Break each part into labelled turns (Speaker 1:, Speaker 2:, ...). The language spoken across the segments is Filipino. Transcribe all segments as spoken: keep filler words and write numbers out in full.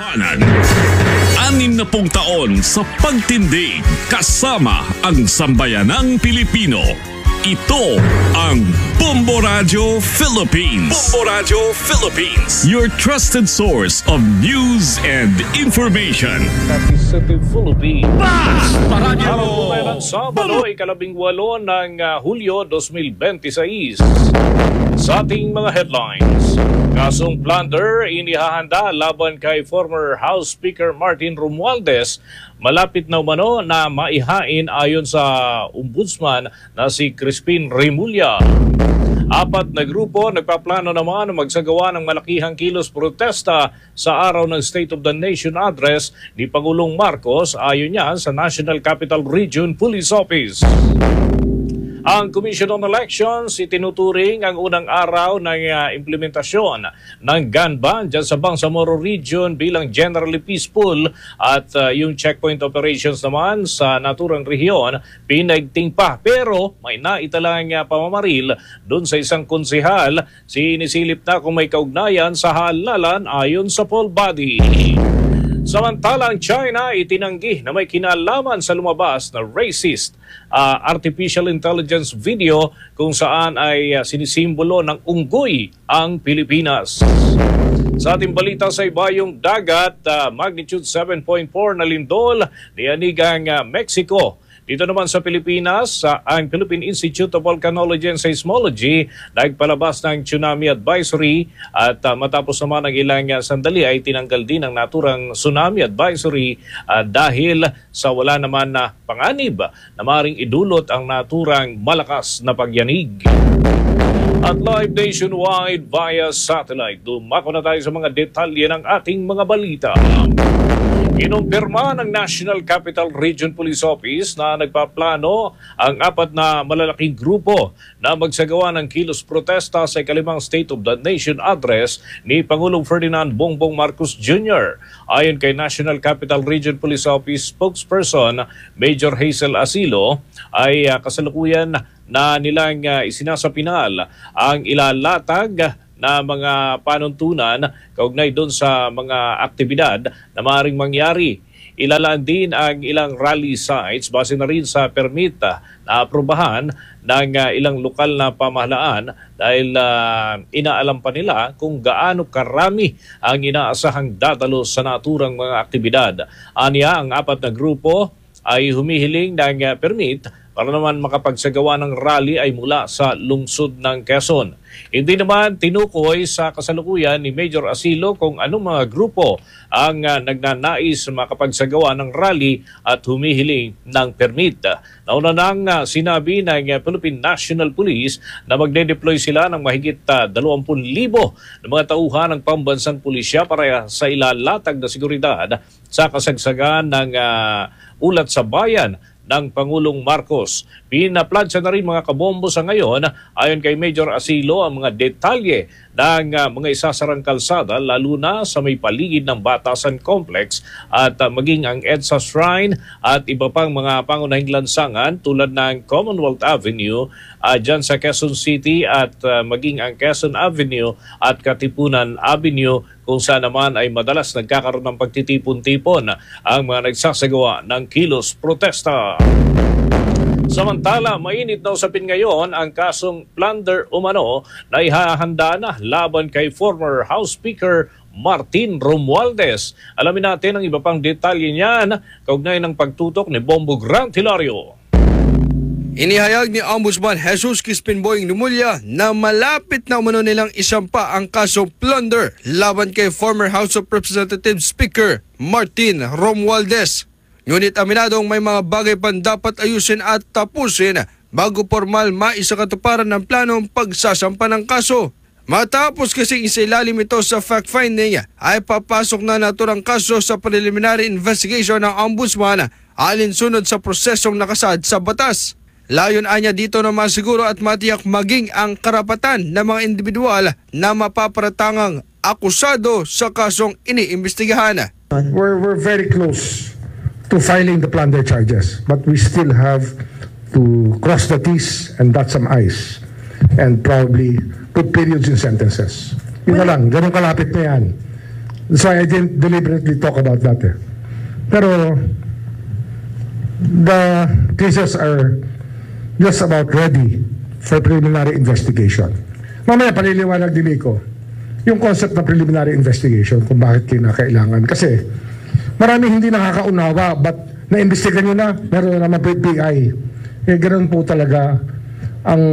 Speaker 1: katotohanan. Anim na pung taon sa pagtindig kasama ang sambayanang Pilipino. Ito ang Bombo Radio Philippines. Bombo Radio Philippines. Your trusted source of news and information.
Speaker 2: City Philippines.
Speaker 1: Basta Radio!
Speaker 2: Araw po ngayon ng Sabado, ikalabing walo ng uh, Hulyo twenty twenty-six. Sa ating mga headlines, kasong plunder inihahanda laban kay former House Speaker Martin Romualdez. Malapit na umano na maihain ayon sa ombudsman na si Crispin Remulla. Apat na grupo nagpaplano naman na magsagawa ng malakihang kilos protesta sa araw ng State of the Nation address ni Pangulong Marcos ayon niya sa National Capital Region Police Office. Ang Commission on Elections itinuturing ang unang araw ng uh, implementasyon ng gun ban dyan sa Bangsamoro Region bilang generally peaceful at uh, yung checkpoint operations naman sa naturang rehiyon pinagting pa. Pero may naitalang uh, pamamaril doon sa isang konsehal, sinisilip na kung may kaugnayan sa halalan ayon sa poll body. Samantalang China itinanggi na may kinalaman sa lumabas na racist uh, artificial intelligence video kung saan ay uh, sinisimbolo ng unggoy ang Pilipinas. Sa ating balita sa ibayong dagat, uh, magnitude seven point four na lindol nianigang uh, Mexico. Dito naman sa Pilipinas, uh, ang Philippine Institute of Volcanology and Seismology nagpalabas ng tsunami advisory at uh, matapos naman ang ilang uh, sandali ay tinanggal din ang naturang tsunami advisory uh, dahil sa wala naman na panganib na maaaring idulot ang naturang malakas na pagyanig. At live nationwide via satellite, dumako na tayo sa mga detalye ng ating mga balita. Kinumpirma ng National Capital Region Police Office na nagpaplano ang apat na malalaking grupo na magsagawa ng kilos protesta sa ikalimang State of the Nation address ni Pangulong Ferdinand Bongbong Marcos Junior Ayon kay National Capital Region Police Office spokesperson Major Hazel Asilo, ay uh, kasalukuyan na nilang uh, isinasapinal ang ilalatag na mga panuntunan kaugnay doon sa mga aktibidad na maaaring mangyari. Ilalaan din ang ilang rally sites base na rin sa permit na aprobahan ng uh, ilang lokal na pamahalaan dahil uh, inaalam pa nila kung gaano karami ang inaasahang dadalo sa naturang mga aktibidad. Aniya, ang apat na grupo ay humihiling ng uh, permit para naman makapagsagawa ng rally ay mula sa lungsod ng Quezon. Hindi naman tinukoy sa kasalukuyan ni Major Asilo kung anong mga grupo ang uh, nagnanais makapagsagawa ng rally at humihiling ng permit. Nauna nang uh, sinabi ng uh, Philippine National Police na magde-deploy sila ng mahigit uh, dalawampu libo ng mga tauhan ng pambansang pulisya para sa ilalatag na seguridad sa kasagsagan ng uh, ulat sa bayan ng Pangulong Marcos. Pinaplansya na rin mga kabombo sa ngayon ayon kay Major Asilo ang mga detalye ng uh, mga isasarang kalsada lalo na sa may paligid ng Batasan Complex at uh, maging ang EDSA Shrine at iba pang mga pangunahing lansangan tulad ng Commonwealth Avenue uh, dyan sa Quezon City at uh, maging ang Quezon Avenue at Katipunan Avenue kung saan naman ay madalas nagkakaroon ng pagtitipon-tipon ang mga nagsasagawa ng kilos protesta. Samantala, mainit na usapin ngayon ang kasong plunder umano na ihahanda na laban kay former House Speaker Martin Romualdez. Alamin natin ang iba pang detalye niyan kaugnay ng pagtutok ni Bombo Grant Hilario.
Speaker 3: Inihayag ni Ombudsman Jesus Crispin Boying Remulla na malapit na umano nilang isampa ang kasong plunder laban kay former House of Representatives Speaker Martin Romualdez. Ngunit aminadong may mga bagay pang dapat ayusin at tapusin bago formal maisakatuparan ng planong pagsasampa ng kaso. Matapos kasing isailalim ito sa fact-finding ay papasok na naturang kaso sa preliminary investigation ng Ombudsman alinsunod sa prosesong nakasad sa batas. Layon anya dito na masiguro at matiyak maging ang karapatan ng mga individual na mapaparatangang akusado sa kasong iniimbestigahan.
Speaker 4: We're, we're very close to filing the plunder charges, but we still have to cross the T's and dot some I's and probably put periods in sentences. Yun na lang, ganun kalapit na yan. That's why I didn't deliberately talk about that. Eh. Pero the cases are just about ready for preliminary investigation. Mamaya paliliwanag din ko yung concept ng preliminary investigation kung bakit kinakailangan. Kasi marami hindi nakakaunawa, but na-imbestigan nyo na, meron na naman P I. Eh, ganoon po talaga ang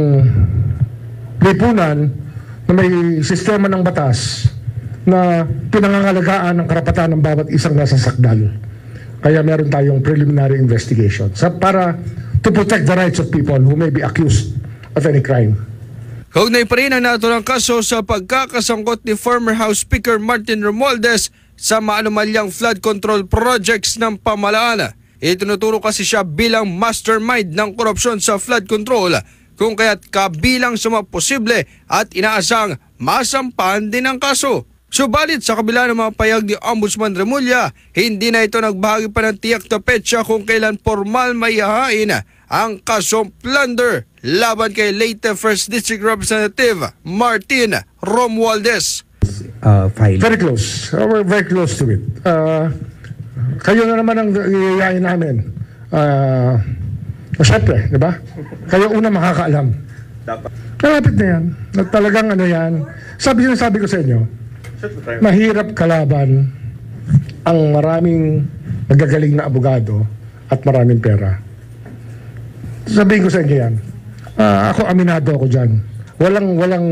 Speaker 4: lipunan na may sistema ng batas na pinangangalagaan ng karapatan ng bawat isang nasa sakdal. Kaya meron tayong preliminary investigation sa para to protect the rights of people who may be accused of any crime.
Speaker 3: Kaugnay pa rin ang naturang kaso sa pagkakasangkot ni former House Speaker Martin Romualdez sa maanumalyang flood control projects ng pamahalaan. Itinuturo kasi siya bilang mastermind ng korupsyon sa flood control, kung kaya't kabilang sa mga posible at inaasang masampahan din ang kaso. Subalit sa kabila ng mga payag ni Ombudsman Remulla, hindi na ito nagbahagi pa ng tiyak na petsa kung kailan formal maihahain ang kasong plunder laban kay Leyte first District Representative Martin Romualdez.
Speaker 5: Uh, file.
Speaker 4: Very close. Uh, we're very close to it. Uh, kayo na naman ang iyayain namin. Uh, Siyempre, di ba? Kayo una makakaalam. Malapit na yan. At talagang ano yan. Sabi yun, sabi ko sa inyo, mahirap kalaban ang maraming nagagaling na abogado at maraming pera. Sabihin ko sa inyo yan. Uh, ako, aminado ako dyan. Walang, walang,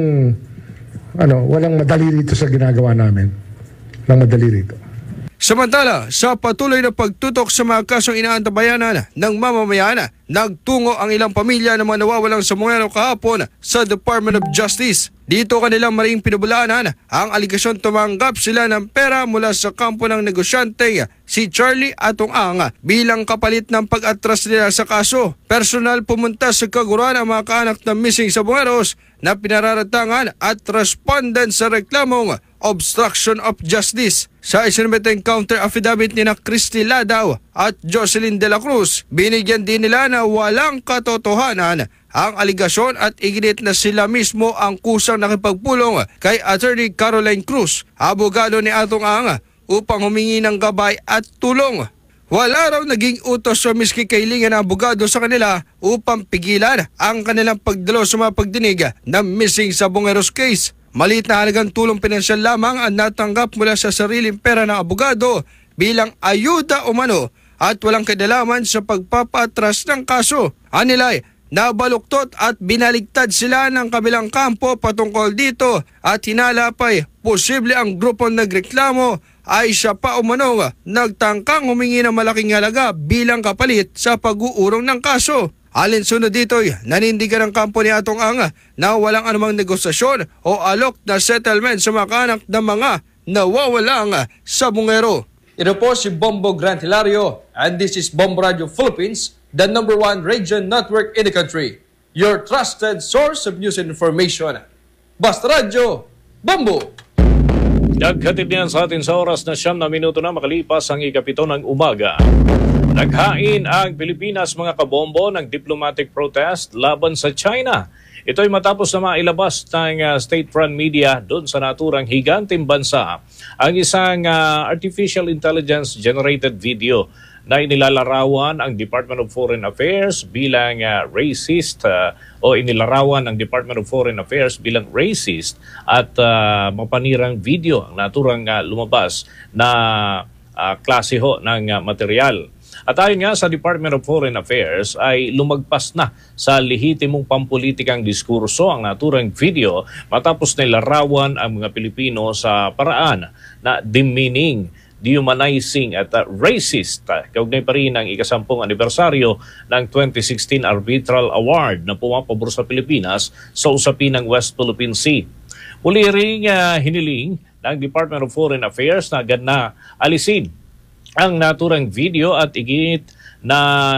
Speaker 4: ano, walang madali rito sa ginagawa namin. Walang madali rito.
Speaker 3: Samantala, sa patuloy na pagtutok sa mga kasong inaantabayanan ng mamamayan, nagtungo ang ilang pamilya ng mga nawawalang Samongero kahapon sa Department of Justice. Dito kanilang maring pinabulaanan ang aligasyon tumanggap sila ng pera mula sa kampo ng negosyante si Charlie Atong Ang bilang kapalit ng pag-atras nila sa kaso. Personal pumunta sa kaguruan ang mga kaanak ng missing Samongeros na pinararatangan at respondent sa reklamong obstruction of justice. Sa isinamiteng counter affidavit ni na Christy Ladaw at Jocelyn De La Cruz, binigyan din nila na walang katotohanan ang aligasyon at iginit na sila mismo ang kusang nakipagpulong kay Attorney Caroline Cruz, abogado ni Atong Ang, upang humingi ng gabay at tulong. Wala raw naging utos sa miski kailingan ng abogado sa kanila upang pigilan ang kanilang pagdalo sa mga pagdinig ng missing Sabongeros case. Maliit na halagang tulong pinansyal lamang ang natanggap mula sa sariling pera ng abogado bilang ayuda umano at walang kadalaman sa pagpapatras ng kaso. Anilay, nabaluktot at binaligtad sila ng kabilang kampo patungkol dito at hinalapay posible ang grupong nagreklamo ay siya pa umano nagtangkang humingi ng malaking halaga bilang kapalit sa pag-uurong ng kaso. Alinsunod dito'y nanindigan ng kampo ni Atong Ang na walang anumang negosasyon o alok na settlement sa mga kanak ng mga nawawalang Sabongero. Ito po si Bombo Grant Hilario and this is Bombo Radio Philippines, the number one radio network in the country. Your trusted source of news and information. Basta Radio, Bombo!
Speaker 2: Naghatid niyan sa atin sa oras na siyam na minuto na makalipas ang ikapito ng umaga. Naghain ang Pilipinas mga kabombo ng diplomatic protest laban sa China. Ito ay matapos na mailabas ng uh, state-run media doon sa naturang higanteng bansa ang isang uh, artificial intelligence-generated video na inilalarawan ang Department of Foreign Affairs bilang uh, racist uh, o inilarawan ng Department of Foreign Affairs bilang racist at uh, mapanirang video ang naturang uh, lumabas na uh, klase ho ng uh, material. At ayon nga sa Department of Foreign Affairs ay lumagpas na sa lehitimong pampulitikang diskurso ang naturang video matapos na ilarawan ang mga Pilipino sa paraan na demeaning, dehumanizing at uh, racist. Kaugnay pa rin ang ikasampung anibersaryo ng twenty sixteen Arbitral Award na pumapabor sa Pilipinas sa usapin ng West Philippine Sea. Muli rin uh, hiniling ng Department of Foreign Affairs na agad na alisin ang naturang video at igit na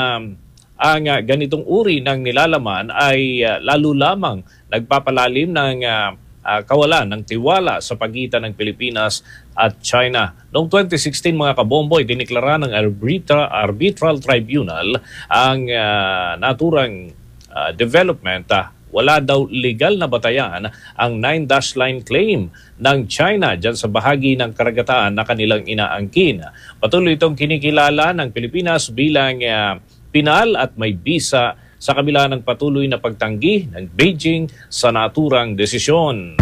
Speaker 2: ang uh, ganitong uri ng nilalaman ay uh, lalo lamang nagpapalalim ng uh, uh, kawalan ng tiwala sa pagitan ng Pilipinas at China. Noong twenty sixteen mga kabombo, diniklara ng Arbitra, Arbitral Tribunal ang uh, naturang uh, development uh, wala daw legal na batayan ang nine dash line claim ng China dyan sa bahagi ng karagatan na kanilang inaangkin. Patuloy itong kinikilala ng Pilipinas bilang uh, pinal at may bisa sa kabila ng patuloy na pagtanggi ng Beijing sa naturang desisyon.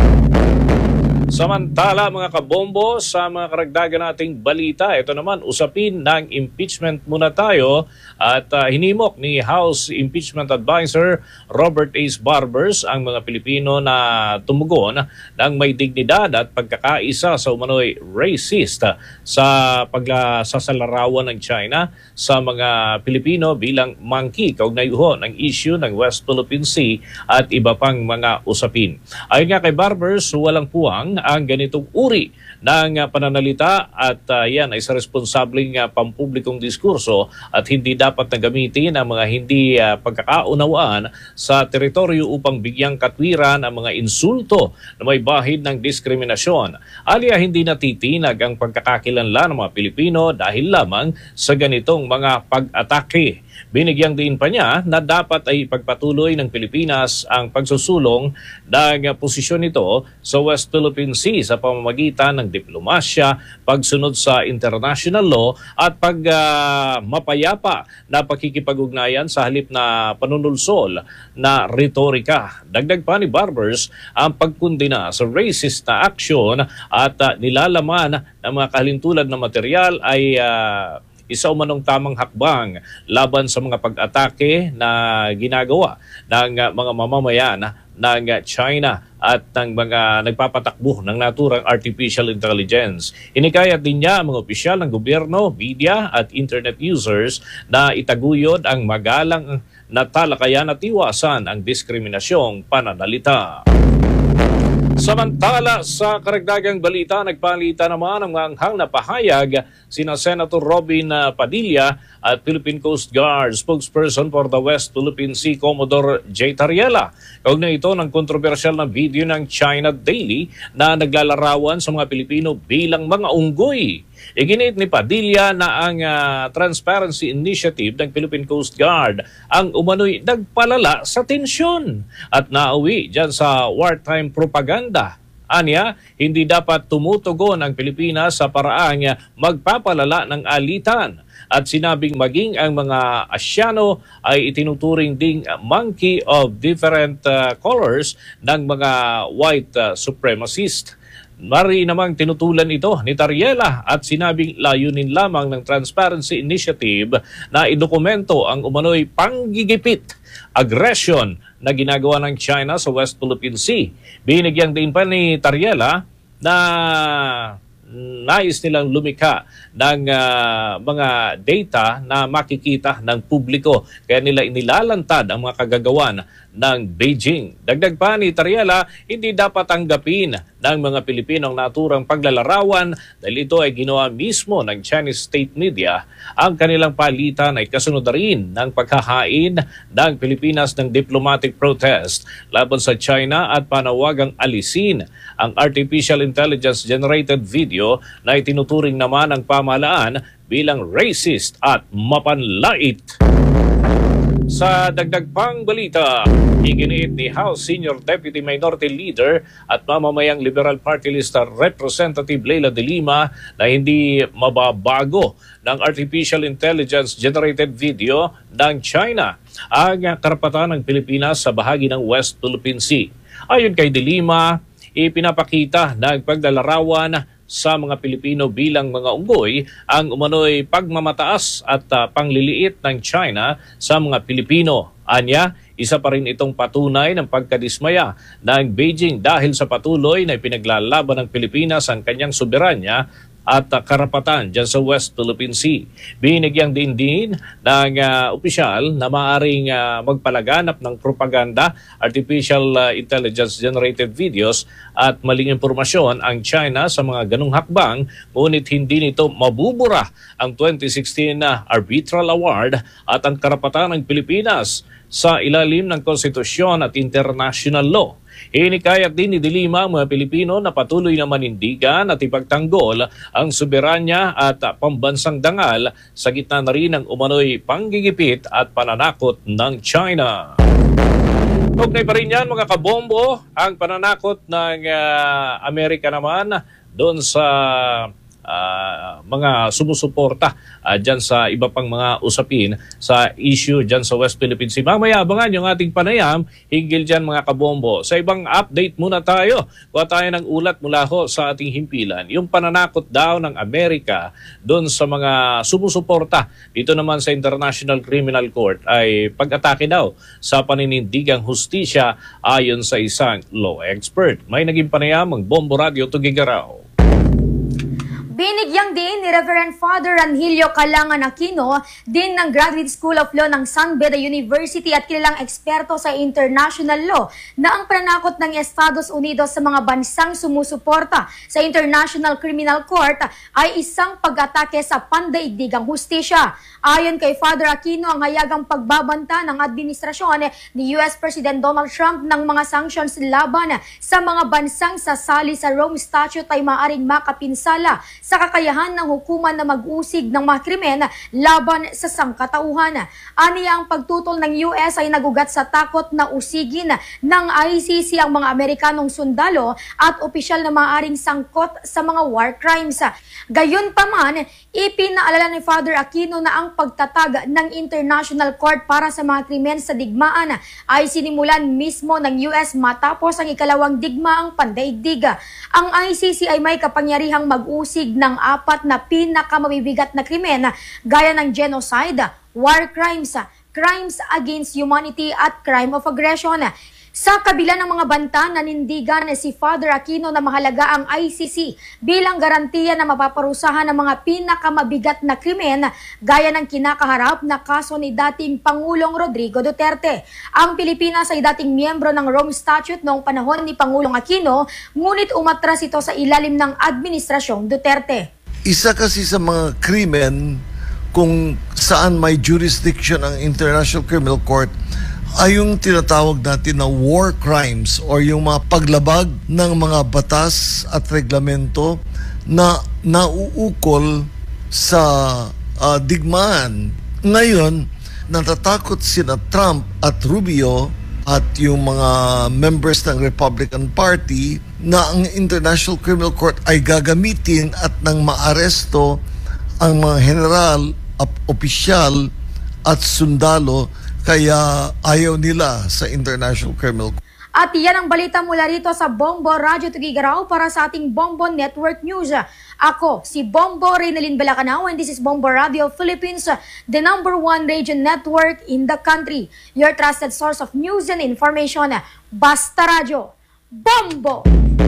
Speaker 2: Samantala mga kabombo, sa mga karagdagan nating balita, ito naman usapin ng impeachment muna tayo at uh, hinimok ni House Impeachment Advisor Robert Ace Barbers ang mga Pilipino na tumugon ng may dignidad at pagkakaisa sa umano'y racist sa pagsasalarawan ng China sa mga Pilipino bilang monkey kaugnay ho ng issue ng West Philippine Sea at iba pang mga usapin. Ayon nga kay Barbers, walang puwang ang ganitong uri ng uh, pananalita at uh, yan ay sa responsableng uh, pampublikong diskurso at hindi dapat na gamitin ang mga hindi uh, pagkakaunawaan sa teritoryo upang bigyang katwiran ang mga insulto na may bahid ng diskriminasyon. Alya hindi natitinag ang pagkakakilanlan ng mga Pilipino dahil lamang sa ganitong mga pag-atake. Binigyang din pa niya na dapat ay ipagpatuloy ng Pilipinas ang pagsusulong ng posisyon nito sa West Philippine Sea sa pamamagitan ng diplomasya, pagsunod sa international law at pag uh, mapayapa na pakikipag-ugnayan sa halip na panunulsol na retorika. Dagdag pa ni Barbers ang pagkundina sa racist na aksyon at uh, nilalaman ng mga kahalintulad na material ay uh, isa umanong tamang hakbang laban sa mga pag-atake na ginagawa ng uh, mga mamamayan ng uh, China at ng mga nagpapatakbo ng naturang artificial intelligence. Hinikayat din niya ang mga opisyal ng gobyerno, media at internet users na itaguyod ang magalang na talakayan at iwasan ang diskriminasyong pananalita. Samantala, sa karagdagang balita, nagpalita naman ang manghang na pahayag sina Senator Robin Padilla at Philippine Coast Guard spokesperson for the West Philippine Sea, Commodore J. Tariela. Kaugnay ito ng kontrobersyal na video ng China Daily na naglalarawan sa mga Pilipino bilang mga unggoy. Iginit ni Padilla na ang uh, Transparency Initiative ng Philippine Coast Guard ang umano'y nagpalala sa tensyon at nauwi dyan sa wartime propaganda. Anya, hindi dapat tumutugon ang Pilipinas sa paraang magpapalala ng alitan. At sinabing maging ang mga Asyano ay itinuturing ding monkey of different uh, colors ng mga white uh, supremacist. Mari namang tinutulan ito ni Tariela at sinabing layunin lamang ng Transparency Initiative na idokumento ang umano'y panggigipit, aggression na ginagawa ng China sa West Philippine Sea. Binigyan din pa ni Tariela na nais nilang lumikha ng uh, mga data na makikita ng publiko. Kaya nila inilalantad ang mga kagagawan ng Beijing. Dagdag pa ni Tariela, hindi dapat tanggapin ng mga Pilipinong naturang paglalarawan dahil ito ay ginawa mismo ng Chinese state media. Ang kanilang palitan ay kasunod na rin ng paghahain ng Pilipinas ng diplomatic protest laban sa China at panawagang alisin ang artificial intelligence generated video na itinuturing naman ng pamahalaan bilang racist at mapanlait. Sa dagdag pang balita, iginiit ni House Senior Deputy Minority Leader at mamamayang Liberal Party List Representative Leila de Lima na hindi mababago ng artificial intelligence generated video ng China ang karapatan ng Pilipinas sa bahagi ng West Philippine Sea. Ayon kay de Lima, ipinapakita ng paglalarawan sa mga Pilipino bilang mga unggoy ang umano'y pagmamataas at uh, pangliliit ng China sa mga Pilipino. Anya, isa pa rin itong patunay ng pagkadismaya ng Beijing dahil sa patuloy na ipinaglalaban ng Pilipinas ang kanyang soberanya at uh, karapatan dyan sa West Philippine Sea. Binigyang din din ng uh, opisyal na maaaring uh, magpalaganap ng propaganda, artificial uh, intelligence-generated videos at maling impormasyon ang China sa mga ganong hakbang, ngunit hindi nito mabubura ang twenty sixteen uh, Arbitral Award at ang karapatan ng Pilipinas sa ilalim ng konstitusyon at international law. Hinikayat din ni de Lima ang mga Pilipino na patuloy na manindigan at ipagtanggol ang soberanya at pambansang dangal sa gitna na rin ng umano'y panggigipit at pananakot ng China. Tugnay pa rin yan mga kabombo, ang pananakot ng uh, Amerika naman doon sa uh, mga sumusuporta uh, dyan sa iba pang mga usapin sa issue dyan sa West Philippine Sea. Mamaya abangan yung ating panayam hinggil dyan mga kabombo. Sa ibang update muna tayo. Kuha tayo ng ulat mula ho sa ating himpilan. Yung pananakot daw ng Amerika doon sa mga sumusuporta dito naman sa International Criminal Court ay pag-atake daw sa paninindigang hustisya ayon sa isang law expert. May naging panayam ang Bombo Radio Tugigaraw.
Speaker 5: Binigyang din ni Reverend Father Ranhilio Calangan Aquino, din ng Graduate School of Law ng San Beda University at kilalang eksperto sa international law, na ang pananakot ng Estados Unidos sa mga bansang sumusuporta sa International Criminal Court ay isang pag-atake sa pandaigdigang hustisya. Ayon kay Father Aquino, ang hayagang pagbabanta ng administrasyon ni U S President Donald Trump ng mga sanctions laban sa mga bansang sasali sa Rome Statute ay maaaring makapinsala sa kakayahan ng hukuman na mag-usig ng mga krimen laban sa sangkatauhan. Aniya ang pagtutol ng U S ay nagugat sa takot na usigin ng I C C ang mga Amerikanong sundalo at opisyal na maaaring sangkot sa mga war crimes. Gayunpaman, ipinaalala ni Father Aquino na ang pagtatag ng International Court para sa mga krimen sa digmaan ay sinimulan mismo ng U S matapos ang ikalawang digmaang pandaigdig. Ang I C C ay may kapangyarihang mag-usig ng apat na pinakamabibigat na krimen gaya ng genocide, war crimes, crimes against humanity at crime of aggression. Sa kabila ng mga banta, nanindigan si Father Aquino na mahalaga ang I C C bilang garantiya na mapaparusahan ng mga pinakamabigat na krimen gaya ng kinakaharap na kaso ni dating Pangulong Rodrigo Duterte. Ang Pilipinas ay dating miyembro ng Rome Statute noong panahon ni Pangulong Aquino, ngunit umatras ito sa ilalim ng Administrasyong Duterte.
Speaker 6: Isa kasi sa mga krimen kung saan may jurisdiction ang International Criminal Court ay yung tinatawag natin na war crimes or yung mga paglabag ng mga batas at reglamento na nauukol sa uh, digmaan. Ngayon, natatakot sina Trump at Rubio at yung mga members ng Republican Party na ang International Criminal Court ay gagamitin at nang maaresto ang mga general, opisyal at sundalo. Kaya ayaw nila sa International Criminal Court.
Speaker 5: At yan ang balita mula rito sa Bombo Radio Tugigaraw para sa ating Bombo Network News. Ako, si Bombo Reynalyn Balacanaw, and this is Bombo Radio Philippines, the number one radio network in the country. Your trusted source of news and information. Basta Radio. Bombo!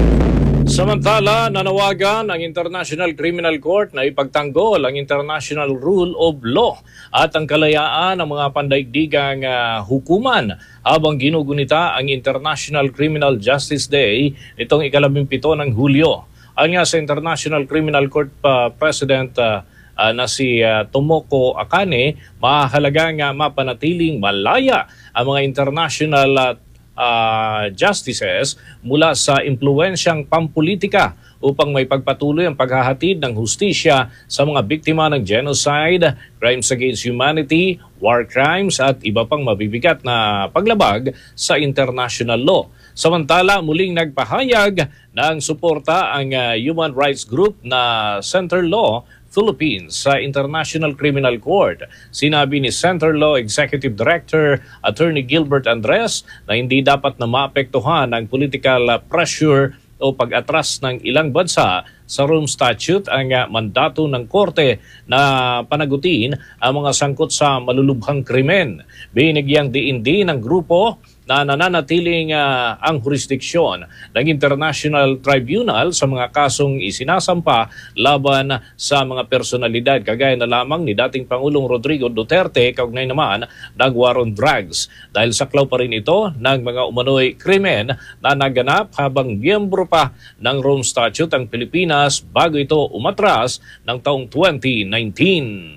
Speaker 2: Samantala, nanawagan ang International Criminal Court na ipagtanggol ang International Rule of Law at ang kalayaan ng mga pandaigdigang uh, hukuman habang ginugunita ang International Criminal Justice Day nitong ikalabing pito ng Hulyo. Ang nga sa International Criminal Court uh, President uh, uh, na si uh, Tomoko Akane, mahalagang uh, mapanatiling malaya ang mga international uh, Uh, justices mula sa impluwensyang pampolitika upang may pagpatuloy ang paghahatid ng hustisya sa mga biktima ng genocide, crimes against humanity, war crimes at iba pang mabibigat na paglabag sa international law. Samantala, muling nagpahayag ng suporta ang uh, human rights group na Center Law Philippines sa International Criminal Court. Sinabi ni Center Law Executive Director Attorney Gilbert Andres na hindi dapat na maapektuhan ang political pressure o pag-atras ng ilang bansa sa Rome Statute ang uh, mandato ng korte na panagutin ang mga sangkot sa malulubhang krimen. Binigyang diin din ng grupo na nananatiling uh, ang jurisdiksyon ng International Tribunal sa mga kasong isinasampa laban sa mga personalidad kagaya na lamang ni dating Pangulong Rodrigo Duterte kaugnay naman ng war on drugs. Dahil saklaw pa rin ito ng mga umano'y krimen na naganap habang miyembro pa ng Rome Statute ang Pilipinas bago ito umatras ng taong twenty nineteen.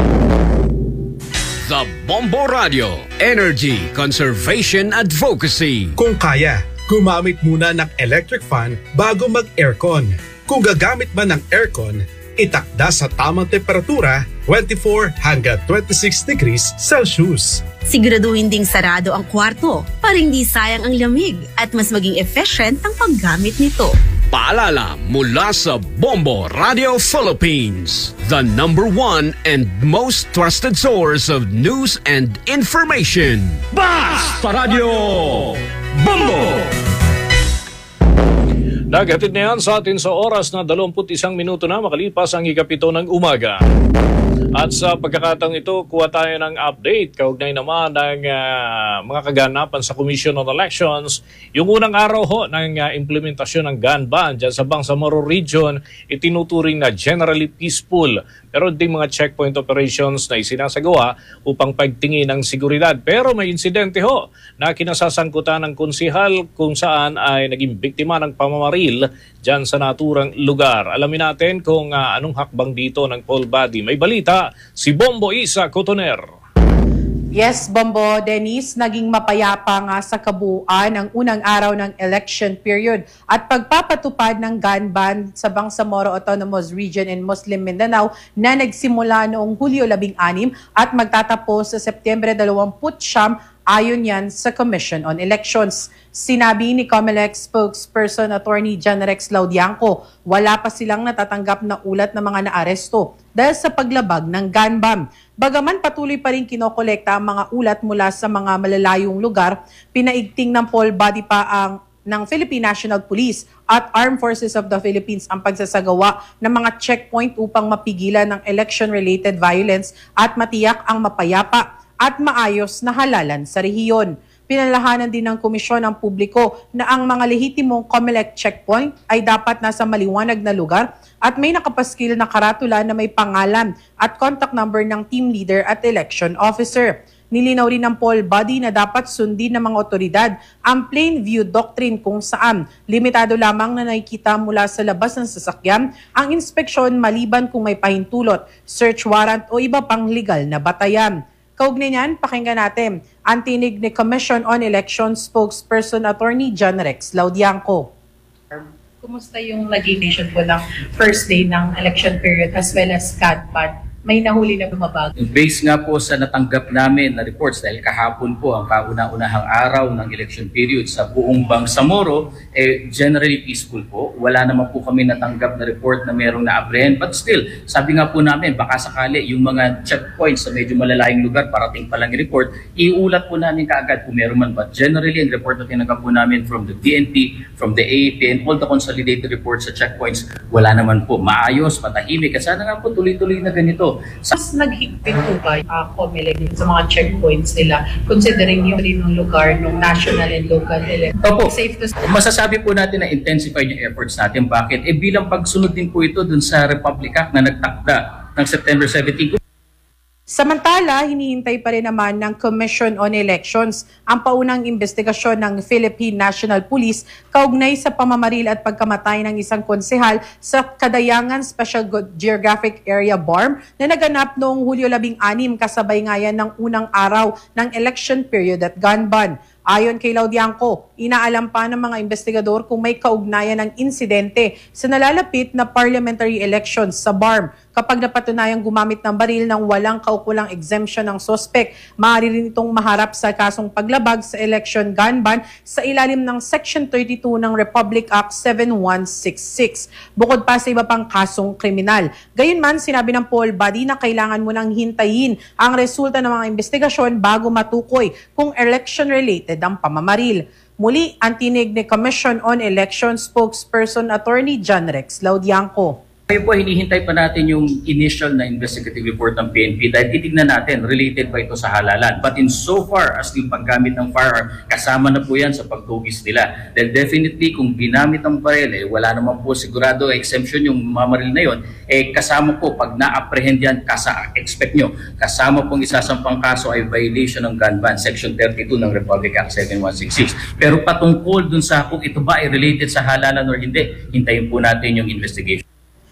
Speaker 7: The Bombo Radio, Energy Conservation Advocacy.
Speaker 8: Kung kaya, gumamit muna ng electric fan bago mag-aircon. Kung gagamit man ng aircon, itakda sa tamang temperatura, twenty-four hanggang twenty-six degrees Celsius.
Speaker 9: Siguraduhin ding sarado ang kwarto para hindi sayang ang lamig at mas maging efficient ang paggamit nito.
Speaker 7: Paalala mula sa Bombo Radio Philippines, the number one and most trusted source of news and information. Basta Radio Bombo!
Speaker 2: Naghatid na yan sa atin sa oras na dalawampu't isang minuto na makalipas ang ikapito ng umaga. At sa pagkakataong ito, kuha tayo ng update kaugnay naman ng uh, mga kaganapan sa Commission on Elections. Yung unang araw ho ng uh, implementasyon ng gun ban dyan sa Bangsamoro Region, itinuturing na generally peaceful. Pero ding mga checkpoint operations na isinasagawa upang pagtingin ng seguridad. Pero may insidente ho na kinasasangkutan ng konsihal kung saan ay naging biktima ng pamamaril dyan sa naturang lugar. Alamin natin kung uh, anong hakbang dito ng Paul Badi. May balita si Bombo Isa Cotoner.
Speaker 10: Yes, Bombo Dennis, naging mapayapa nga sa kabuuan ang unang araw ng election period at pagpapatupad ng gun ban sa Bangsamoro Autonomous Region in Muslim Mindanao na nagsimula noong Hulyo labing anim at magtatapos sa Setyembre dalawampu't siyam ayon yan sa Commission on Elections. Sinabi ni COMELEC spokesperson Attorney John Rex Laudianco, wala pa silang natatanggap na ulat ng mga naaresto dahil sa paglabag ng gun ban. Bagaman patuloy pa rin kinokolekta ang mga ulat mula sa mga malalayong lugar, pinaigting ng Paul Badi pa ang ng Philippine National Police at Armed Forces of the Philippines ang pagsasagawa ng mga checkpoint upang mapigilan ng election-related violence at matiyak ang mapayapa at maayos na halalan sa rehiyon. Pinalahanan din ng komisyon ng publiko na ang mga lehitimong COMELEC checkpoint ay dapat nasa maliwanag na lugar at may nakapaskil na karatula na may pangalan at contact number ng team leader at election officer. Nilinaw rin ng Paul Badi na dapat sundin ng mga otoridad ang plain view doctrine kung saan limitado lamang na nakikita mula sa labas ng sasakyan ang inspeksyon maliban kung may pahintulot, search warrant o iba pang legal na batayan. Kaugnay niyan, pakinggan natin ang tinig ni Commission on Elections spokesperson Attorney John Rex Laudianco.
Speaker 11: Kumusta yung nag-ignition po ng first day ng election period as well as C A D P A D? May nahuli na bumabag?
Speaker 12: Based nga po sa natanggap namin na reports dahil kahapon po ang kauna-unahang araw ng election period sa buong Bangsamoro, eh, generally peaceful po. Wala naman po kami natanggap na report na merong na-apprehend. But still, sabi nga po namin, baka sakali yung mga checkpoints sa medyo malalayong lugar, parating pa lang yung report, iulat po namin kaagad kung meron man. But generally, ang report na tinanggap po namin from the D N P, from the A A P, and all the consolidated reports sa checkpoints, wala naman po. Maayos, matahimik. At sana nga po tuloy-tuloy na ganito.
Speaker 11: Mas naghigpit po ba uh, COMELEC sa mga checkpoints nila considering yung rin ng lugar ng national and local election?
Speaker 12: Opo.
Speaker 11: Safe to...
Speaker 12: Masasabi po natin na intensify yung efforts natin. Bakit? Eh bilang pagsunod din po ito dun sa Republic Act na nagtakda ng September seventeenth.
Speaker 10: Samantala, hinihintay pa rin naman ng Commission on Elections ang paunang investigasyon ng Philippine National Police kaugnay sa pamamaril at pagkamatay ng isang konsehal sa Kadayangan Special Geographic Area B A R M na naganap noong Hulyo labing anim kasabay nga yan ng unang araw ng election period at gun ban. Ayon kay Laudianco, inaalam pa ng mga investigador kung may kaugnayan ng insidente sa nalalapit na parliamentary elections sa B A R M. Kapag napatunayang gumamit ng baril ng walang kaukulang exemption ng suspect, maaari rin itong maharap sa kasong paglabag sa election gun ban sa ilalim ng Section thirty-two ng Republic Act seventy-one sixty-six. Bukod pa sa iba pang kasong kriminal. Gayunman, sinabi ng Paul Badi na kailangan mo nang hintayin ang resulta ng mga investigasyon bago matukoy kung election-related ang pamamaril. Muli, ang tinig ni Commission on Elections spokesperson Attorney John Rex Laudianco.
Speaker 12: Ngayon po, hinihintay pa natin yung initial na investigative report ng P N P dahil titignan natin, related ba ito sa halalan. But in so far as yung paggamit ng firearm, kasama na po yan sa pagtugis nila. Dahil definitely, kung ginamit ang baril, eh, wala naman po sigurado exemption yung mamaril na yon, eh, kasama po, pag na-apprehend yan, kasa, expect nyo, kasama pong isasampang kaso ay violation ng gun ban, Section thirty-two ng Republic Act seventy-one sixty-six. Pero patungkol dun sa kung ito ba ay related sa halalan or hindi, hintayin po natin yung investigation.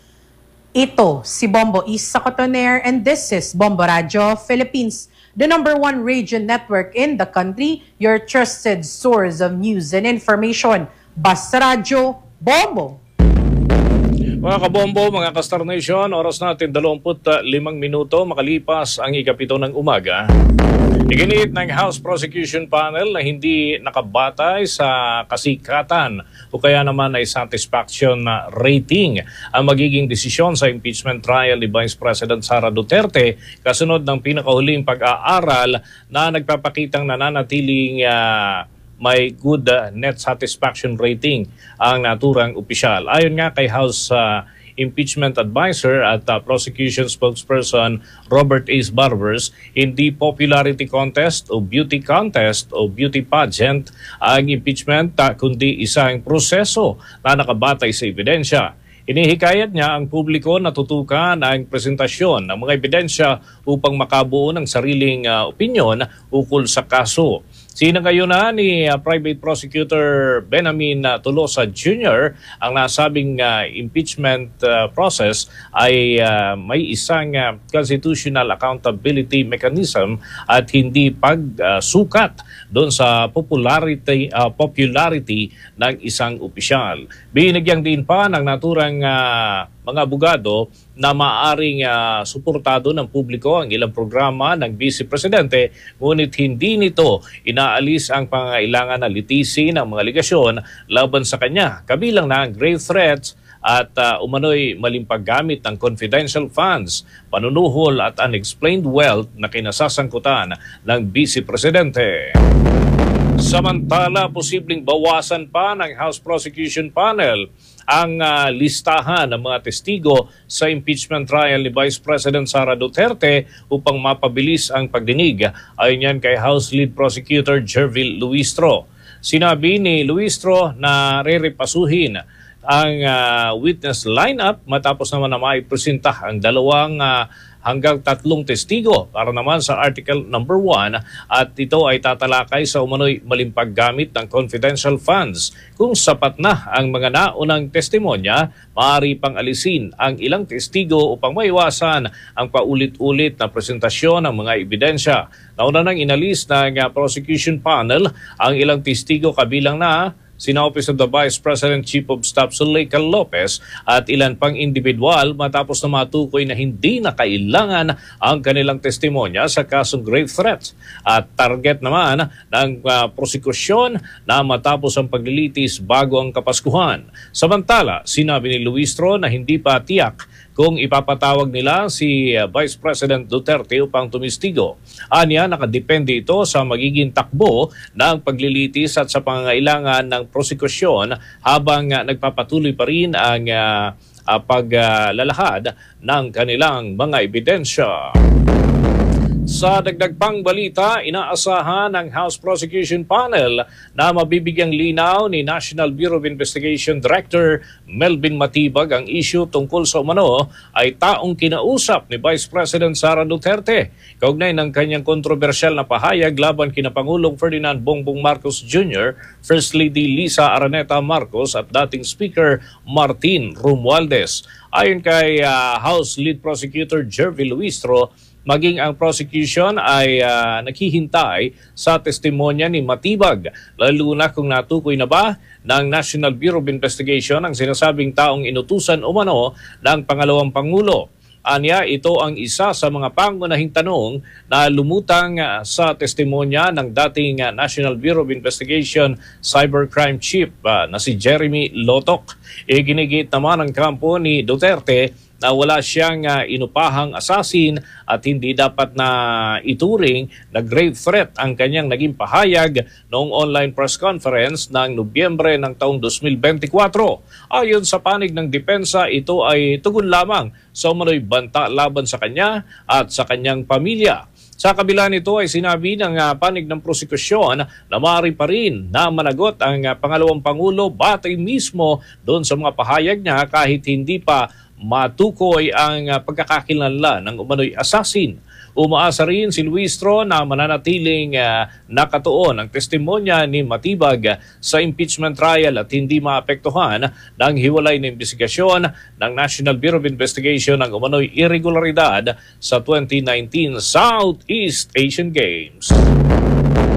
Speaker 10: Ito si Bombo Isa Cotoner and this is Bombo Radio Philippines, the number one radio network in the country, your trusted source of news and information. Basta Radio Bombo!
Speaker 2: Mga kabombo, mga ka-Star Nation, oras natin dalawampu't limang minuto makalipas ang ikapito ng umaga. Iginit ng House Prosecution Panel na hindi nakabatay sa kasikatan o kaya naman ay satisfaction rating ang magiging desisyon sa impeachment trial ni Vice President Sara Duterte kasunod ng pinakahuling pag-aaral na nagpapakitang nananatiling uh, may good uh, net satisfaction rating ang naturang opisyal. Ayon nga kay House uh, Impeachment Advisor at uh, Prosecution Spokesperson Robert Ace Barbers, hindi popularity contest o beauty contest o beauty pageant ang impeachment uh, kundi isang proseso na nakabatay sa ebidensya. Inihikayat niya ang publiko na tutukan ang presentasyon ng mga ebidensya upang makabuo ng sariling uh, opinyon ukol sa kaso. Sinangayunan ni uh, Private Prosecutor Benamin uh, Tolosa Junior ang nasabing uh, impeachment uh, process ay uh, may isang uh, constitutional accountability mechanism at hindi pagsukat uh, doon sa popularity uh, popularity ng isang opisyal. Binigyan din pa ng naturang uh, mga abogado na maaaring uh, suportado ng publiko ang ilang programa ng Vice Presidente, ngunit hindi nito inaalis ang pangailangan na litisin ang mga aligasyon laban sa kanya, kabilang na ang grave threats at uh, umano'y maling paggamit ng confidential funds, panunuhol at unexplained wealth na kinasasangkutan ng Vice Presidente. Samantala, posibleng bawasan pa ng House Prosecution Panel ang uh, listahan ng mga testigo sa impeachment trial ni Vice President Sara Duterte upang mapabilis ang pagdinig. Ayon yan kay House Lead Prosecutor Jervil Luistro. Sinabi ni Luistro na rerepasuhin ang uh, witness lineup matapos naman na maipresenta ang dalawang uh, hanggang tatlong testigo para naman sa Article number one at ito ay tatalakay sa umano'y maling paggamit ng confidential funds. Kung sapat na ang mga naunang testimonya, maaari pang alisin ang ilang testigo upang maiwasan ang paulit-ulit na presentasyon ng mga ebidensya. Nauna nang inalis ng uh, prosecution panel ang ilang testigo kabilang na sina Office of the Vice President Chief of Staff Zuleika Lopez at ilan pang individual matapos na matukoy na hindi na kailangan ang kanilang testimonya sa kasong grave threats. At target naman ng uh, prosekusyon na matapos ang paglilitis bago ang Kapaskuhan. Samantala, sinabi ni Luistro na hindi pa tiyak kung ipapatawag nila si uh, Vice President Duterte upang tumistigo. Anya, nakadepende ito sa magiging takbo ng paglilitis at sa pangangailangan ng prosekusyon habang uh, nagpapatuloy pa rin ang uh, uh, paglalahad uh, ng kanilang mga ebidensya. Sa dagdag pang balita, inaasahan ng House Prosecution Panel na mabibigyang linaw ni National Bureau of Investigation Director Melvin Matibag ang issue tungkol sa umano ay taong kinausap ni Vice President Sara Duterte kaugnay ng kanyang kontrobersyal na pahayag laban kina Pangulong Ferdinand Bongbong Marcos Junior, First Lady Lisa Araneta Marcos at dating Speaker Martin Romualdez. Ayon kay uh, House Lead Prosecutor Jervil Luistro, maging ang prosecution ay uh, naghihintay sa testimonya ni Matibag, lalo na kung natukoy na ba ng National Bureau of Investigation ang sinasabing taong inutusan umano ng pangalawang Pangulo. Anya, ito ang isa sa mga pangunahing tanong na lumutang uh, sa testimonya ng dating uh, National Bureau of Investigation Cybercrime Chief uh, na si Jeremy Lotok. Iginigit naman ang kampo ni Duterte na wala siyang uh, inupahang assassin at hindi dapat na ituring na grave threat ang kanyang naging pahayag noong online press conference ng Nobyembre ng taong two thousand twenty-four. Ayon sa panig ng depensa, ito ay tugon lamang sa umano'y banta laban sa kanya at sa kanyang pamilya. Sa kabila nito ay sinabi ng uh, panig ng prosekusyon na maaari pa rin na managot ang uh, pangalawang Pangulo batay mismo doon sa mga pahayag niya kahit hindi pa matukoy ang uh, pagkakakilanlan ng umano'y assassin. Umaasa rin si Luistro na mananatiling uh, nakatuon ang testimonya ni Matibag sa impeachment trial at hindi maapektuhan ng hiwalay na investigasyon ng National Bureau of Investigation ng umano'y irregularidad sa twenty nineteen Southeast Asian Games.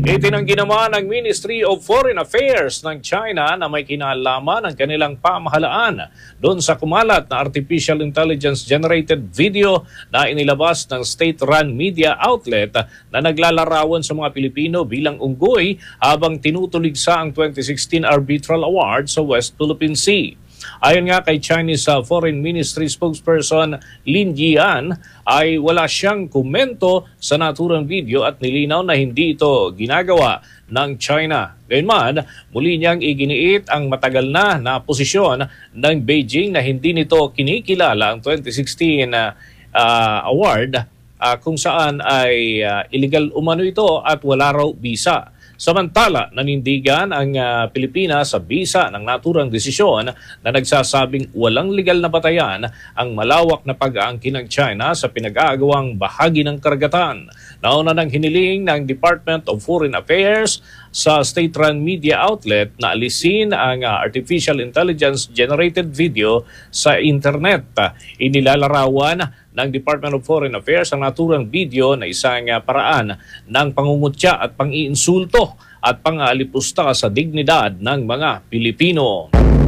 Speaker 2: Itinanggi naman ng Ministry of Foreign Affairs ng China na may kinalaman ang kanilang pamahalaan doon sa kumalat na artificial intelligence-generated video na inilabas ng state-run media outlet na naglalarawan sa mga Pilipino bilang unggoy habang tinutuligsa ang twenty sixteen Arbitral Award sa West Philippine Sea. Ayon nga kay Chinese uh, Foreign Ministry spokesperson Lin Jian, ay wala siyang komento sa naturang video at nilinaw na hindi ito ginagawa ng China. Gayunman, muli niyang iginiit ang matagal na na posisyon ng Beijing na hindi nito kinikilala ang twenty sixteen uh, uh, award uh, kung saan ay uh, illegal umano ito at wala raw visa. Samantala, nanindigan ang uh, Pilipinas sa bisa ng naturang desisyon na nagsasabing walang legal na batayan ang malawak na pag-aangkin ng China sa pinag-aagawang bahagi ng karagatan. Nauna ng hiniling ng Department of Foreign Affairs sa state-run media outlet na alisin ang uh, artificial intelligence-generated video sa internet. Inilalarawan ng Department of Foreign Affairs ang naturang video na isang uh, paraan ng pangungutya at pang-iinsulto at pang-aalipusta sa dignidad ng mga Pilipino.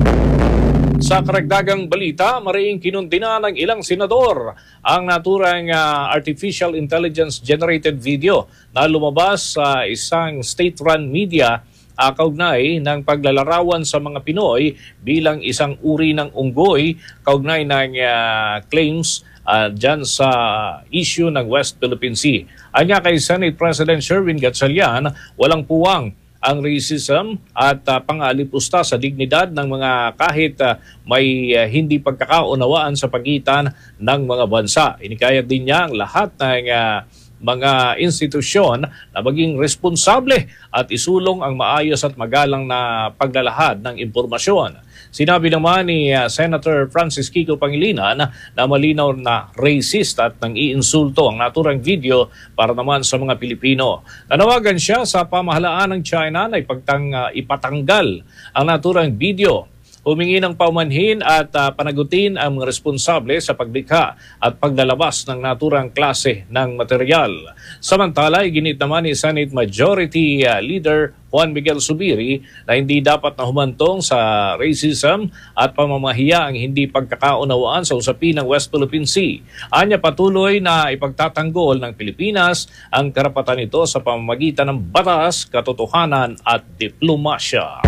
Speaker 2: Sa karagdagang balita, mariing kinundina ng ilang senador ang naturang uh, artificial intelligence-generated video na lumabas sa uh, isang state-run media uh, kaugnay ng paglalarawan sa mga Pinoy bilang isang uri ng unggoy kaugnay ng uh, claims Uh, dyan sa issue ng West Philippine Sea. Anya kay Senate President Sherwin Gatchalian, walang puwang ang racism at uh, pang-alipusta sa dignidad ng mga kahit uh, may uh, hindi pagkakaunawaan sa pagitan ng mga bansa. Inikayat din niya ang lahat ng uh, mga institusyon na maging responsable at isulong ang maayos at magalang na paglalahad ng impormasyon. Sinabi naman ni uh, Senator Francis Kiko Pangilinan na malinaw na racist at nang iinsulto ang naturang video para naman sa mga Pilipino. Nanawagan siya sa pamahalaan ng China na ipagtang, uh, ipatanggal ang naturang video. Humingi ng paumanhin at uh, panagutin ang mga responsable sa paglikha at paglalabas ng naturang klase ng material. Samantala, iginit naman ni Senate Majority uh, Leader Juan Miguel Zubiri na hindi dapat na humantong sa racism at pamamahiya ang hindi pagkakaunawaan sa usapin ng West Philippine Sea. Anya patuloy na ipagtatanggol ng Pilipinas ang karapatan nito sa pamamagitan ng batas, katotohanan at diplomasya.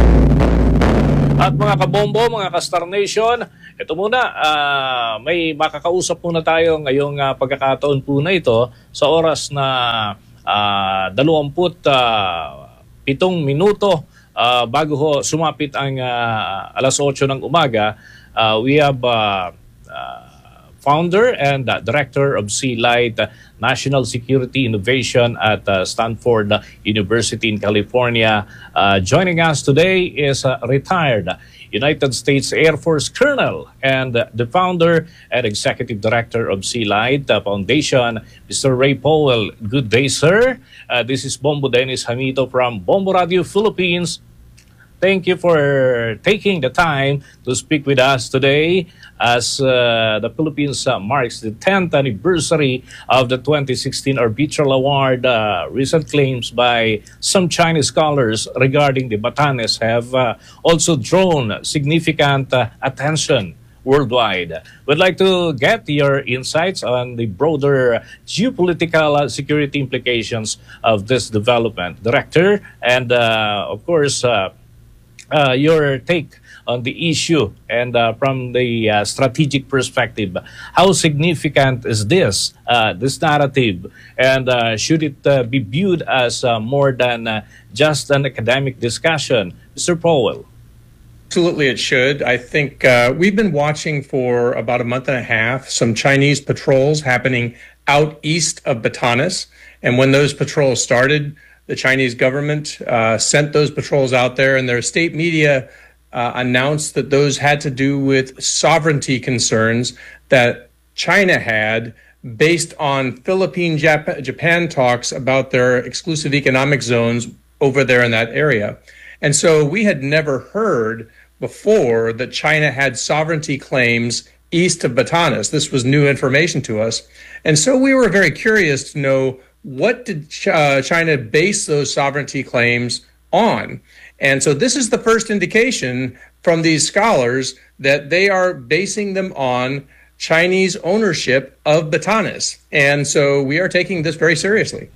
Speaker 2: At mga kabombo, mga ka-Star Nation, ito muna, uh, may makakausap muna tayo ngayong uh, pagkakataon po na ito sa oras na uh, dalawamput pitong minuto uh, bago ho sumapit ang uh, alas otso ng umaga. Uh, we have uh, uh, founder and uh, director of Sea Light uh, National Security Innovation at uh, Stanford University in California. Uh, joining us today is uh, retired United States Air Force Colonel and uh, the founder and executive director of Sea Light uh, Foundation, Mister Ray Powell. Good day, sir. Uh, this is Bombo Dennis Hamito from Bombo Radio Philippines. Thank you for taking the time to speak with us today as uh, the Philippines uh, marks the tenth anniversary of the twenty sixteen Arbitral Award. Uh, recent claims by some Chinese scholars regarding the Batanes have uh, also drawn significant uh, attention worldwide. We'd like to get your insights on the broader geopolitical uh, security implications of this development, Director, and uh, of course, uh, Uh, your take on the issue and uh, from the uh, strategic perspective. How significant is this, uh, this narrative, and uh, should it uh, be viewed as uh, more than uh, just an academic discussion? Mister Powell.
Speaker 13: Absolutely, it should. I think uh, we've been watching for about a month and a half some Chinese patrols happening out east of Batanes, and when those patrols started, the Chinese government uh, sent those patrols out there, and their state media uh, announced that those had to do with sovereignty concerns that China had based on Philippine Jap- Japan talks about their exclusive economic zones over there in that area. And so we had never heard before that China had sovereignty claims east of Batanes. This was new information to us. And so we were very curious to know what did Ch- uh, China base those sovereignty claims on? And so this is the first indication from these scholars that they are basing them on Chinese ownership of Batanes. And so we are taking this very seriously.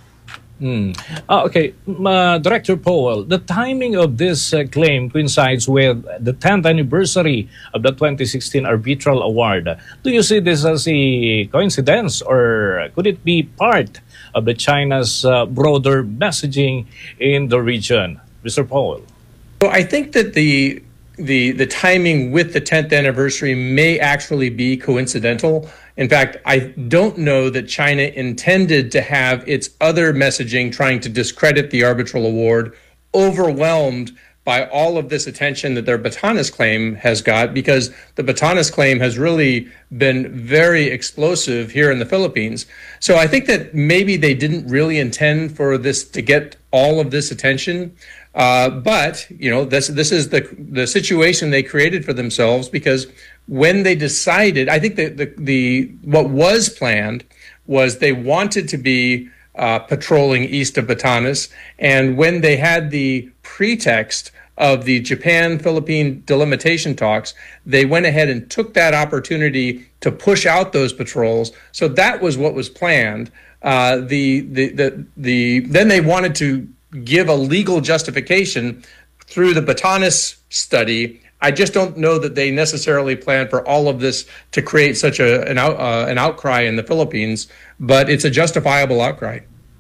Speaker 2: Mm. Uh, okay, uh, Director Powell, the timing of this uh, claim coincides with the tenth anniversary of the twenty sixteen Arbitral Award. Do you see this as a coincidence, or could it be part of the China's uh, broader messaging in the region? Mister Powell.
Speaker 13: So I think that the the the timing with the tenth anniversary may actually be coincidental. In fact, I don't know that China intended to have its other messaging trying to discredit the arbitral award overwhelmed by all of this attention that their Batanes claim has got, because the Batanes claim has really been very explosive here in the Philippines. So I think that maybe they didn't really intend for this to get all of this attention. Uh, but, you know, this this is the the situation they created for themselves, because when they decided, I think that the, the what was planned was they wanted to be uh, patrolling east of Batanes. And when they had the pretext of the Japan-Philippine delimitation talks, they went ahead and took that opportunity to push out those patrols. So that was what was planned. Uh, the, the, the, the, then they wanted to give a legal justification through the Batanes study. I just don't know that they necessarily planned for all of this to create such a, an, out, uh, an outcry in the Philippines, but it's a justifiable outcry.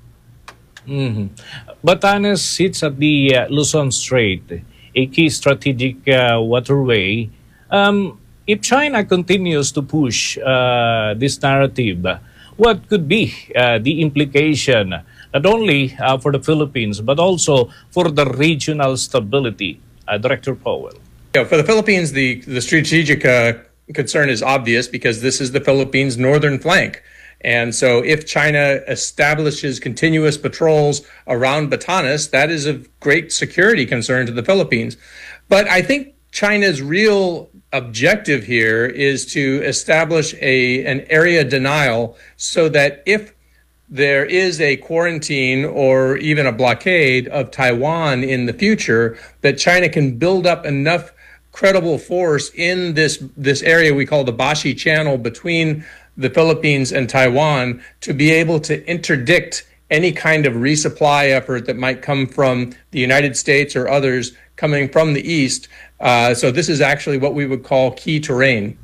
Speaker 2: Mm-hmm. Batanes sits at the uh, Luzon Strait, a key strategic uh, waterway. Um, if China continues to push uh, this narrative, what could be uh, the implication, not only uh, for the Philippines, but also for the regional stability? Uh, Director Powell.
Speaker 13: Yeah, for the Philippines, the, the strategic uh, concern is obvious, because this is the Philippines' northern flank. And so if China establishes continuous patrols around Batanes, that is of great security concern to the Philippines. But I think China's real objective here is to establish a an area denial, so that if there is a quarantine or even a blockade of Taiwan in the future, that China can build up enough credible force in this this area we call the Bashi Channel between the Philippines and Taiwan to be able to interdict any kind of resupply effort that might come from the United States or others coming from the east. Uh, so this is actually what we would call key terrain.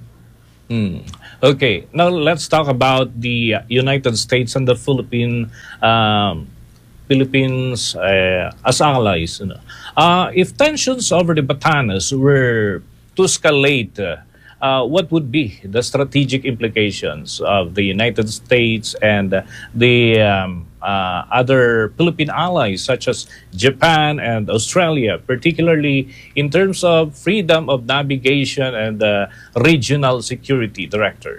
Speaker 2: Mm. Okay, now let's talk about the United States and the Philippine um, Philippines uh, as allies. You know. uh, if tensions over the Batanes were to escalate, uh, uh, what would be the strategic implications of the United States and uh, the um, uh, other Philippine allies such as Japan and Australia, particularly in terms of freedom of navigation and uh, regional security, Director?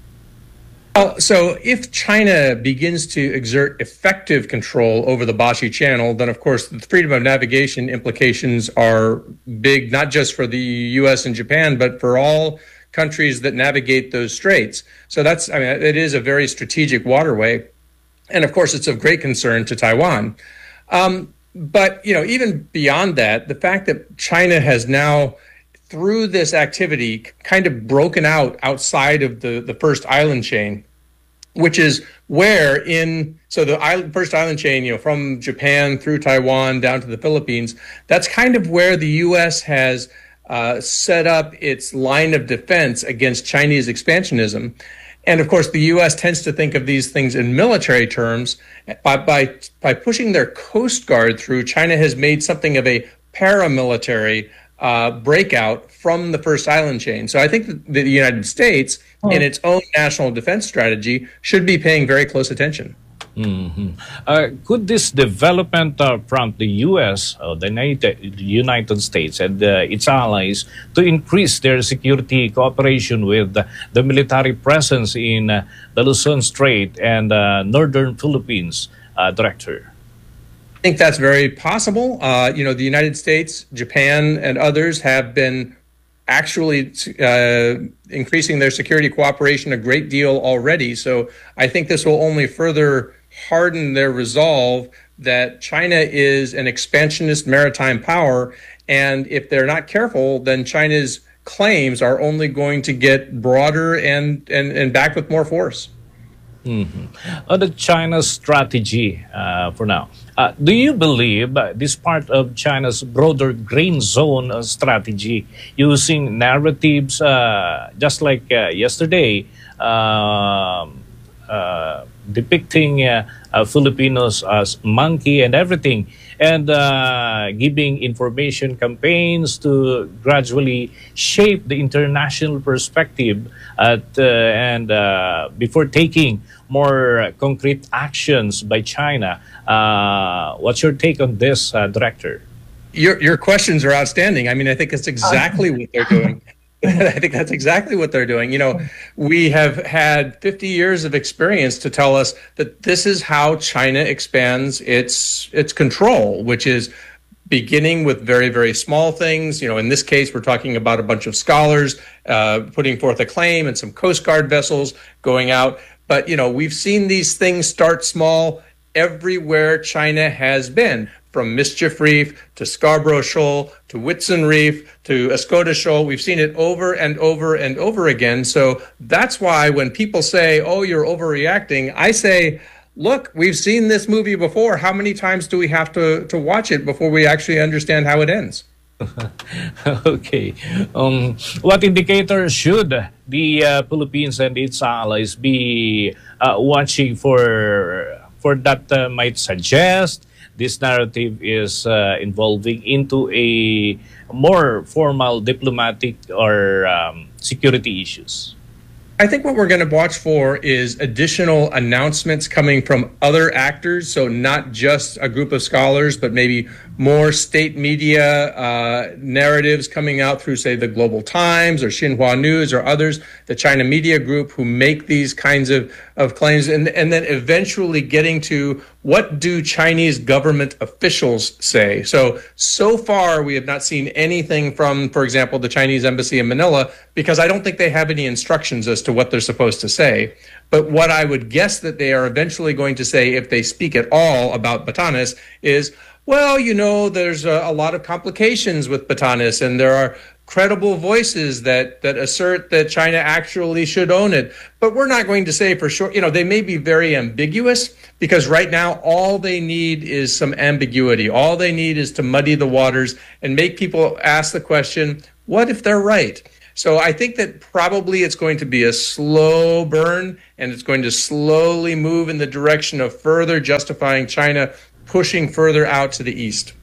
Speaker 13: Uh, so if China begins to exert effective control over the Bashi Channel, then of course the freedom of navigation implications are big, not just for the U S and Japan, but for all countries that navigate those straits. So that's, I mean, it is a very strategic waterway. And of course, it's of great concern to Taiwan. Um, but, you know, even beyond that, the fact that China has now, through this activity, kind of broken out outside of the, the first island chain, which is where in, so the island, first island chain, you know, from Japan through Taiwan down to the Philippines, that's kind of where the U S has uh, set up its line of defense against Chinese expansionism. And of course, the U S tends to think of these things in military terms. By, by, by pushing their Coast Guard through, China has made something of a paramilitary Uh, breakout from the first island chain. So I think that the United States, oh. in its own national defense strategy, should be paying very close attention.
Speaker 2: Mm-hmm. uh, could this development uh, prompt the U S, uh, the United, United States, and uh, its allies to increase their security cooperation with uh, the military presence in uh, the Luzon Strait and uh, northern Philippines, uh, Director?
Speaker 13: I think that's very possible. Uh, you know, the United States, Japan, and others have been actually uh, increasing their security cooperation a great deal already. So I think this will only further harden their resolve that China is an expansionist maritime power, and if they're not careful, then China's claims are only going to get broader and, and, and backed with more force.
Speaker 2: Mm-hmm. On the China's strategy uh, for now, uh, do you believe uh, this part of China's broader grain zone uh, strategy, using narratives uh, just like uh, yesterday, uh, uh, depicting uh, uh, Filipinos as monkey and everything, and uh, giving information campaigns to gradually shape the international perspective at, uh, and uh, before taking more concrete actions by China? Uh, what's your take on this, uh, Director?
Speaker 13: Your, your questions are outstanding. I mean, I think it's exactly what they're doing. I think that's exactly what they're doing. You know, we have had fifty years of experience to tell us that this is how China expands its its control, which is beginning with very, very small things. You know, in this case, we're talking about a bunch of scholars uh, putting forth a claim and some Coast Guard vessels going out. But, you know, we've seen these things start small everywhere China has been, from Mischief Reef to Scarborough Shoal to Whitsun Reef to Escoda Shoal. We've seen it over and over and over again. So that's why when people say, oh, you're overreacting, I say, look, we've seen this movie before. How many times do we have to, to watch it before we actually understand how it ends?
Speaker 2: Okay. Um, what indicators should the uh, Philippines and its allies be uh, watching for, for that uh, might suggest this narrative is uh, involving into a more formal diplomatic or um, security issues?
Speaker 13: I think what we're going to watch for is additional announcements coming from other actors, so not just a group of scholars, but maybe more state media uh, narratives coming out through, say, the Global Times or Xinhua News or others, the China Media Group, who make these kinds of, of claims, and, and then eventually getting to what do Chinese government officials say. So, so far, we have not seen anything from, for example, the Chinese embassy in Manila, because I don't think they have any instructions as to what they're supposed to say. But what I would guess that they are eventually going to say, if they speak at all about Batanes, is, well, you know, there's a, a lot of complications with Batanes, and there are credible voices that, that assert that China actually should own it. But we're not going to say for sure. You know, they may be very ambiguous, because right now all they need is some ambiguity. All they need is to muddy the waters and make people ask the question, what if they're right? So I think that probably it's going to be a slow burn, and it's going to slowly move in the direction of further justifying China pushing further out to the east.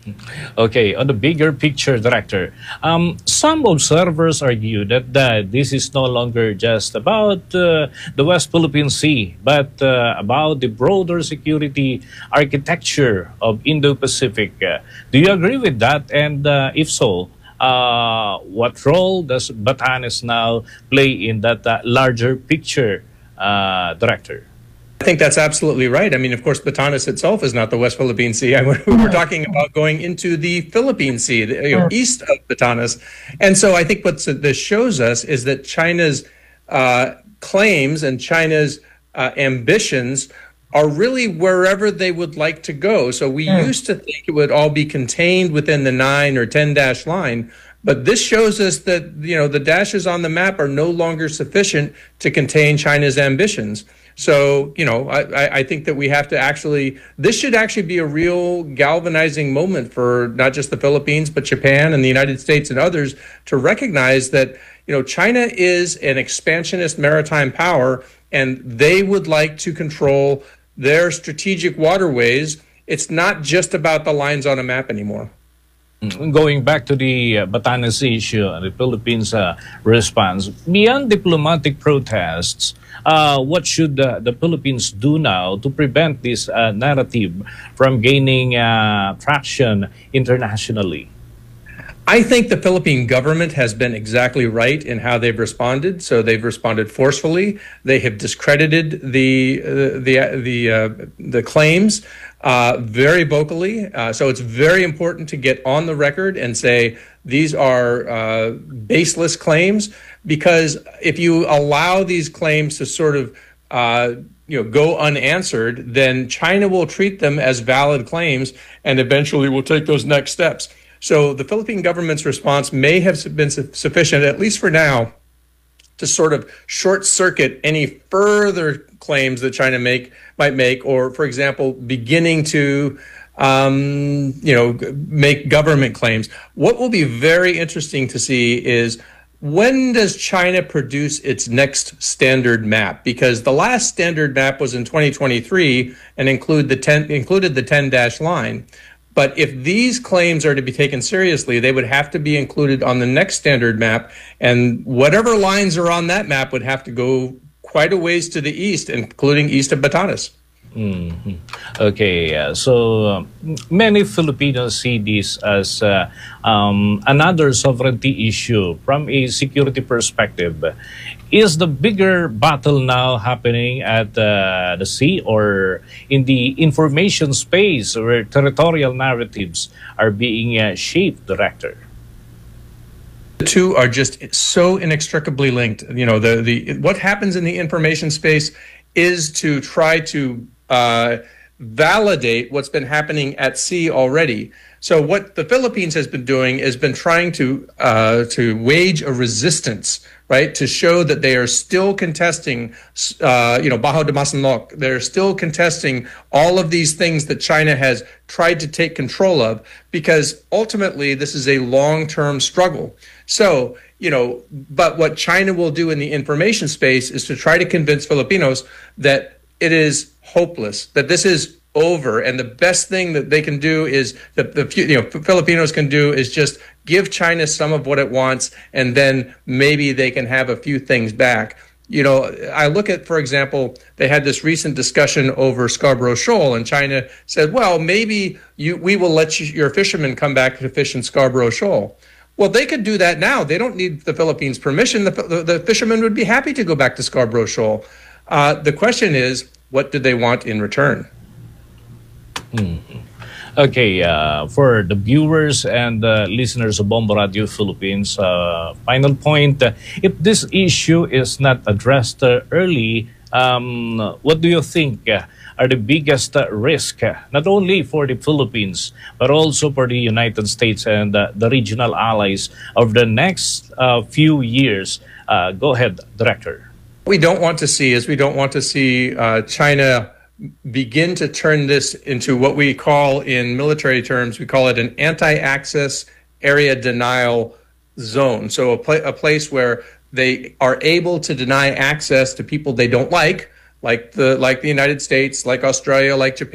Speaker 2: Okay, on the bigger picture, Director, um, some observers argue that uh, this is no longer just about uh, the West Philippine Sea, but uh, about the broader security architecture of Indo-Pacific. Uh, do you agree with that? And uh, if so, uh, what role does Batanes now play in that uh, larger picture, uh, Director?
Speaker 13: I think that's absolutely right. I mean, of course, Batanes itself is not the West Philippine Sea. I mean, we're talking about going into the Philippine Sea, the, you know, east of Batanes. And so I think what this shows us is that China's uh, claims and China's uh, ambitions are really wherever they would like to go. So we mm. used to think it would all be contained within the nine or ten dash line. But this shows us that, you know, the dashes on the map are no longer sufficient to contain China's ambitions. So, you know, I, I think that we have to actually, this should actually be a real galvanizing moment for not just the Philippines, but Japan and the United States and others to recognize that, you know, China is an expansionist maritime power, and they would like to control their strategic waterways. It's not just about the lines on a map anymore.
Speaker 2: Going back to the uh, Batanes issue and the Philippines' uh, response, beyond diplomatic protests, uh, what should uh, the Philippines do now to prevent this uh, narrative from gaining uh, traction internationally?
Speaker 13: I think the Philippine government has been exactly right in how they've responded. So they've responded forcefully. They have discredited the uh, the uh, the uh, the claims uh, very vocally. Uh, so it's very important to get on the record and say these are uh, baseless claims, because if you allow these claims to sort of uh, you know, go unanswered, then China will treat them as valid claims and eventually will take those next steps. So the Philippine government's response may have been su- sufficient, at least for now, to sort of short circuit any further claims that China make might make, or, for example, beginning to um, you know, make government claims. What will be very interesting to see is, when does China produce its next standard map? Because the last standard map was in twenty twenty-three and include the ten, included the ten-dash line. But if these claims are to be taken seriously, they would have to be included on the next standard map. And whatever lines are on that map would have to go quite a ways to the east, including east of Batanes.
Speaker 2: Mm-hmm. Okay, uh, so uh, many Filipinos see this as uh, um, another sovereignty issue from a security perspective. Is the bigger battle now happening at uh, the sea or in the information space where territorial narratives are being uh, shaped, Director?
Speaker 13: The two are just so inextricably linked. You know, the, the what happens in the information space is to try to uh, validate what's been happening at sea already. So what the Philippines has been doing is been trying to uh, to wage a resistance, right, to show that they are still contesting, uh, you know, Bajo de Masinloc. They're still contesting all of these things that China has tried to take control of, because ultimately this is a long-term struggle. So, you know, but what China will do in the information space is to try to convince Filipinos that it is hopeless, that this is over, and the best thing that they can do is that the you know Filipinos can do is just give China some of what it wants, and then maybe they can have a few things back. You know, I look at, for example, they had this recent discussion over Scarborough Shoal, and China said, well, maybe you, we will let you, your fishermen come back to fish in Scarborough Shoal. Well, they could do that now. They don't need the Philippines' permission. The, the, the fishermen would be happy to go back to Scarborough Shoal. Uh, the question is, what do they want in return?
Speaker 2: Mm-hmm. Okay, uh, for the viewers and uh, listeners of Bombo Radio Philippines, uh, final point, uh, if this issue is not addressed uh, early, um, what do you think uh, are the biggest uh, risk, uh, not only for the Philippines, but also for the United States and uh, the regional allies of the next uh, few years? Uh, go ahead, Director.
Speaker 13: What we don't want to see is we don't want to see uh, China begin to turn this into what we call, in military terms, we call it an anti-access area denial zone. So a, pla- a place where they are able to deny access to people they don't like, like the like the United States, like Australia, like Japan.